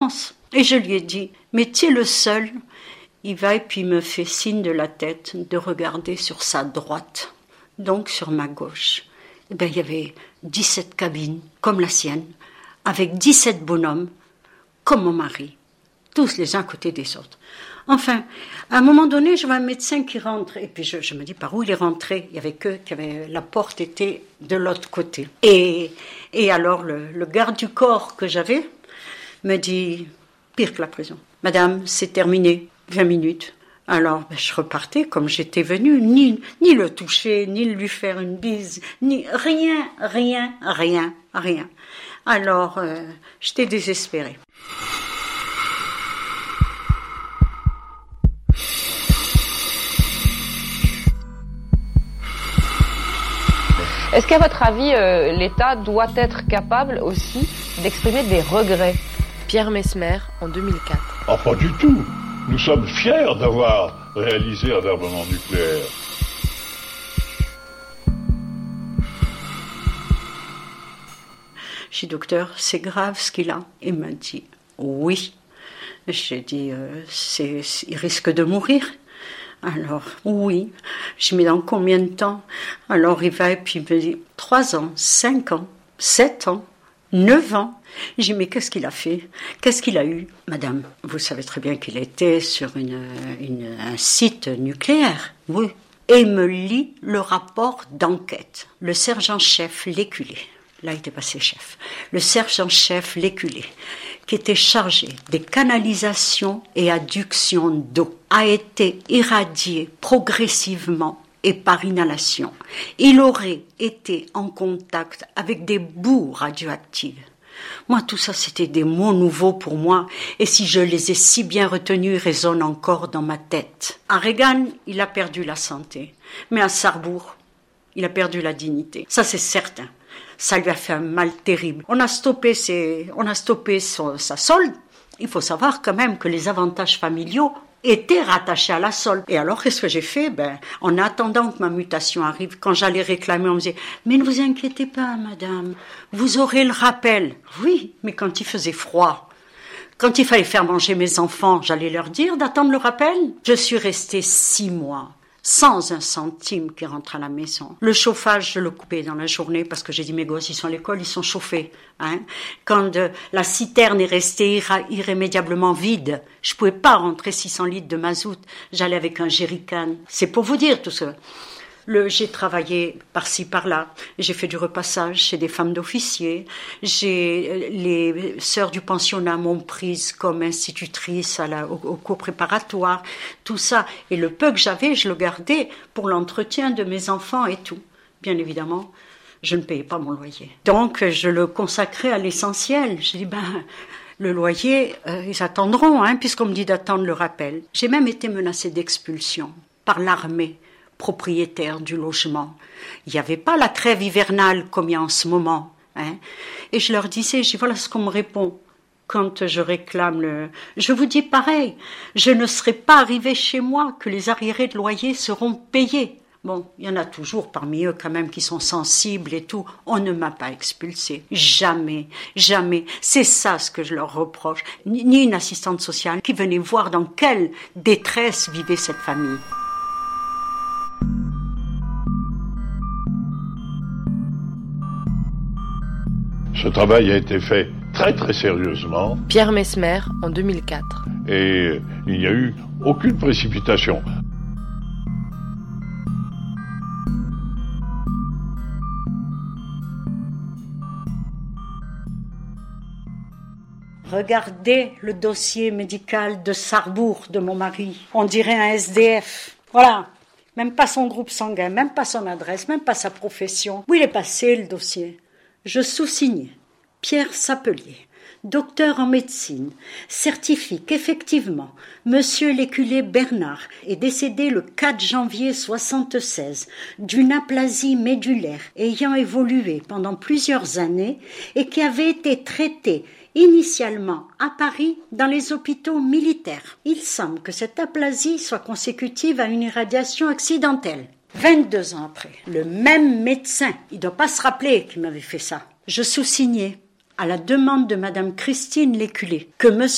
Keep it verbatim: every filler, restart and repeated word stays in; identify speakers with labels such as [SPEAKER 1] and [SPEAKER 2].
[SPEAKER 1] pense. Et je lui ai dit, mais tu es le seul. Il va et puis il me fait signe de la tête de regarder sur sa droite, donc sur ma gauche. Et ben, il y avait dix-sept cabines, comme la sienne, avec dix-sept bonhommes, comme mon mari, tous les uns à côté des autres. Enfin, à un moment donné, je vois un médecin qui rentre, et puis je, je me dis par où il est rentré. Il y avait que, qui avait, la porte était de l'autre côté. Et, et alors, le, le garde du corps que j'avais me dit, pire que la prison. Madame, c'est terminé, vingt minutes. Alors, ben, je repartais comme j'étais venue, ni, ni le toucher, ni lui faire une bise, ni rien, rien, rien, rien. Alors, euh, j'étais désespérée.
[SPEAKER 2] Est-ce qu'à votre avis, euh, l'État doit être capable aussi d'exprimer des regrets? Pierre Messmer, en deux mille quatre.
[SPEAKER 3] Ah, pas du tout. Nous sommes fiers d'avoir réalisé un armement nucléaire.
[SPEAKER 1] J'ai dit, docteur, c'est grave ce qu'il a. Il m'a dit, oui. J'ai dit, euh, c'est, il risque de mourir. Alors, oui. Je dis, mais dans combien de temps? Alors, il va et puis il me dit, trois ans, cinq ans, sept ans, neuf ans. J'ai dit, mais qu'est-ce qu'il a fait? Qu'est-ce qu'il a eu? Madame, vous savez très bien qu'il était sur une, une, un site nucléaire. Oui. Et il me lit le rapport d'enquête. Le sergent-chef Léculé, là, il était passé chef. Le sergent-chef Léculé, qui était chargé des canalisations et adductions d'eau, a été irradié progressivement et par inhalation. Il aurait été en contact avec des boues radioactives. Moi, tout ça, c'était des mots nouveaux pour moi, et si je les ai si bien retenus, ils résonnent encore dans ma tête. À Reagan, il a perdu la santé, mais à Sarrebourg, il a perdu la dignité. Ça, c'est certain. Ça lui a fait un mal terrible. On a stoppé, ses, on a stoppé son, sa solde. Il faut savoir quand même que les avantages familiaux étaient rattachés à la solde. Et alors, qu'est-ce que j'ai fait? Ben, en attendant que ma mutation arrive, quand j'allais réclamer, on me disait « Mais ne vous inquiétez pas, madame, vous aurez le rappel. » Oui, mais quand il faisait froid, quand il fallait faire manger mes enfants, j'allais leur dire d'attendre le rappel. Je suis restée six mois. Sans un centime qui rentre à la maison. Le chauffage, je le coupais dans la journée parce que j'ai dit, mes gosses, ils sont à l'école, ils sont chauffés. Hein. Quand euh, la citerne est restée irra- irrémédiablement vide, je pouvais pas rentrer six cents litres de mazout. J'allais avec un jerrycan. C'est pour vous dire tout ça. Le, j'ai travaillé par-ci, par-là. J'ai fait du repassage chez des femmes d'officiers. J'ai, les sœurs du pensionnat m'ont prise comme institutrice à la, au, au cours préparatoire. Tout ça. Et le peu que j'avais, je le gardais pour l'entretien de mes enfants et tout. Bien évidemment, je ne payais pas mon loyer. Donc, je le consacrais à l'essentiel. J'ai dit, ben, le loyer, euh, ils attendront, hein, puisqu'on me dit d'attendre le rappel. J'ai même été menacée d'expulsion par l'armée propriétaire du logement. Il n'y avait pas la trêve hivernale comme il y a en ce moment. Hein. Et je leur disais, je dis, voilà ce qu'on me répond quand je réclame le... Je vous dis pareil, je ne serai pas arrivé chez moi que les arriérés de loyer seront payés. Bon, il y en a toujours parmi eux quand même qui sont sensibles et tout. On ne m'a pas expulsée. Jamais, jamais. C'est ça ce que je leur reproche. Ni une assistante sociale qui venait voir dans quelle détresse vivait cette famille.
[SPEAKER 3] Ce travail a été fait très très sérieusement.
[SPEAKER 2] Pierre Messmer, en deux mille quatre.
[SPEAKER 3] Et il n'y a eu aucune précipitation.
[SPEAKER 1] Regardez le dossier médical de Sarrebourg, de mon mari. On dirait un S D F. Voilà. Même pas son groupe sanguin, même pas son adresse, même pas sa profession. Où il est passé, le dossier? Je sous-signais. Pierre Sapelier, docteur en médecine, certifie qu'effectivement, Monsieur Léculé Bernard est décédé le quatre janvier soixante-seize d'une aplasie médulaire ayant évolué pendant plusieurs années et qui avait été traitée initialement à Paris dans les hôpitaux militaires. Il semble que cette aplasie soit consécutive à une irradiation accidentelle. vingt-deux ans après, le même médecin, il ne doit pas se rappeler qu'il m'avait fait ça. Je sous-signais à la demande de Madame Christine Léculé que M.